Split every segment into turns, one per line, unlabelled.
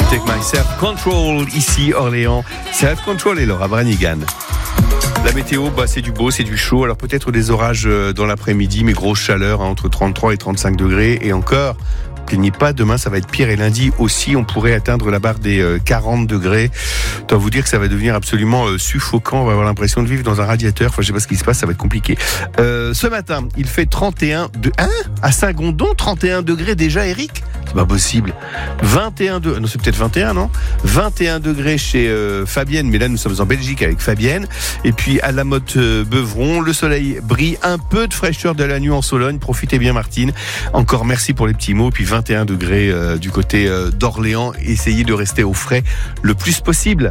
Take My Self-Control, ici Orléans. Self-Control et Laura Branigan. La météo, c'est du beau, c'est du chaud. Alors peut-être des orages dans l'après-midi, mais grosse chaleur, entre 33 et 35 degrés. Et encore, plaignez pas, demain ça va être pire. Et lundi aussi, on pourrait atteindre la barre des 40 degrés. Je dois vous dire que ça va devenir absolument suffocant. On va avoir l'impression de vivre dans un radiateur. Enfin, je sais pas ce qui se passe, ça va être compliqué. Ce matin, il fait 31 à Saint-Gondon, 31 degrés déjà, Eric ? C'est pas possible. 21 degrés, non, c'est peut-être 21, non ? 21 degrés chez Fabienne, mais là nous sommes en Belgique avec Fabienne. Et puis à la Motte-Beuvron, le soleil brille, un peu de fraîcheur de la nuit en Sologne. Profitez bien, Martine. Encore merci pour les petits mots. Puis 21 degrés du côté d'Orléans. Essayez de rester au frais le plus possible.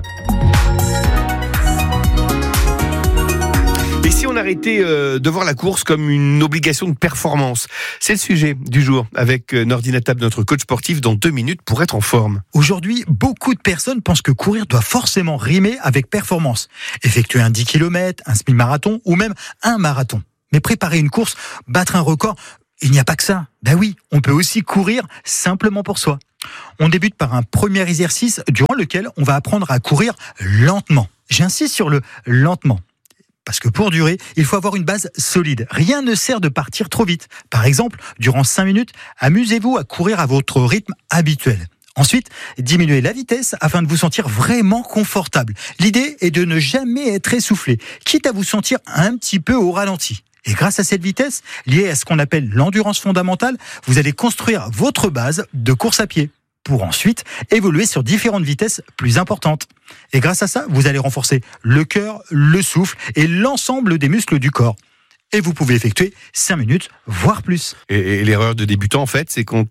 Et si on arrêtait de voir la course comme une obligation de performance ? C'est le sujet du jour avec Nordine Attab, notre coach sportif, dans 2 minutes pour être en forme.
Aujourd'hui, beaucoup de personnes pensent que courir doit forcément rimer avec performance. Effectuer un 10 km, un semi-marathon ou même un marathon. Mais préparer une course, battre un record, il n'y a pas que ça. Ben oui, on peut aussi courir simplement pour soi. On débute par un premier exercice durant lequel on va apprendre à courir lentement. J'insiste sur le lentement. Parce que pour durer, il faut avoir une base solide. Rien ne sert de partir trop vite. Par exemple, durant 5 minutes, amusez-vous à courir à votre rythme habituel. Ensuite, diminuez la vitesse afin de vous sentir vraiment confortable. L'idée est de ne jamais être essoufflé, quitte à vous sentir un petit peu au ralenti. Et grâce à cette vitesse, liée à ce qu'on appelle l'endurance fondamentale, vous allez construire votre base de course à pied, pour ensuite évoluer sur différentes vitesses plus importantes. Et grâce à ça, vous allez renforcer le cœur, le souffle et l'ensemble des muscles du corps. Et vous pouvez effectuer 5 minutes, voire plus.
Et l'erreur de débutant, en fait, c'est quand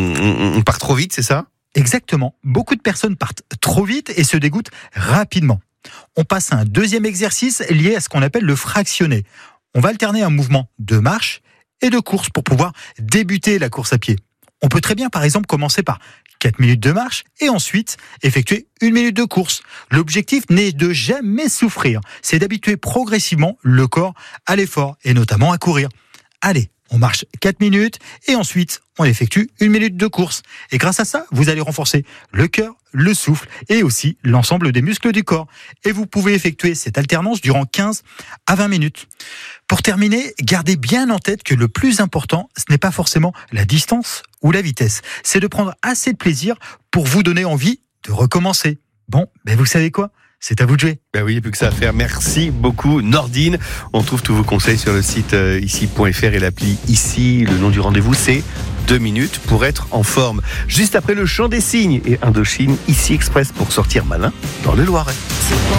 on part trop vite, c'est ça ?
Exactement. Beaucoup de personnes partent trop vite et se dégoûtent rapidement. On passe à un deuxième exercice lié à ce qu'on appelle le fractionné. On va alterner un mouvement de marche et de course pour pouvoir débuter la course à pied. On peut très bien, par exemple, commencer par 4 minutes de marche et ensuite effectuer 1 minute de course. L'objectif n'est de jamais souffrir, c'est d'habituer progressivement le corps à l'effort et notamment à courir. Allez, on marche 4 minutes et ensuite on effectue 1 minute de course. Et grâce à ça, vous allez renforcer le cœur, le souffle et aussi l'ensemble des muscles du corps. Et vous pouvez effectuer cette alternance durant 15 à 20 minutes. Pour terminer, gardez bien en tête que le plus important, ce n'est pas forcément la distance ou la vitesse. C'est de prendre assez de plaisir pour vous donner envie de recommencer. Bon, vous savez quoi ? C'est à vous de jouer.
Ben oui, il n'y a plus que ça à faire. Merci beaucoup, Nordine. On trouve tous vos conseils sur le site ici.fr et l'appli Ici. Le nom du rendez-vous, c'est 2 minutes pour être en forme. Juste après le chant des cygnes et Indochine, Ici Express pour sortir malin dans le Loiret.